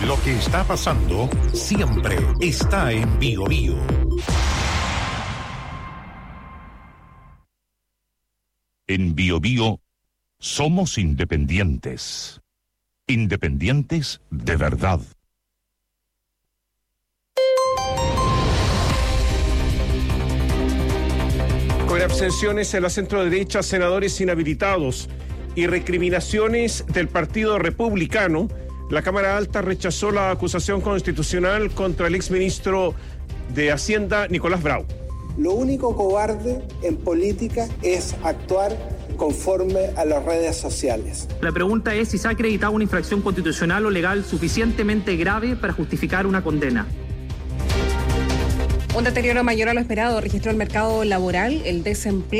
Lo que está pasando siempre está en BioBio. En BioBio somos independientes. Independientes de verdad. Con abstenciones en la centroderecha, senadores inhabilitados y recriminaciones del Partido Republicano, la Cámara Alta rechazó la acusación constitucional contra el exministro de Hacienda, Nicolás Brau. Lo único cobarde en política es actuar conforme a las redes sociales. La pregunta es si se ha acreditado una infracción constitucional o legal suficientemente grave para justificar una condena. Un deterioro mayor a lo esperado registró el mercado laboral, el desempleo.